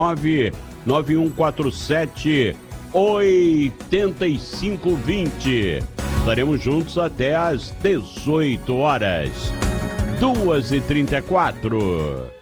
9147 8520. Estaremos juntos até às 18 horas. 2h34.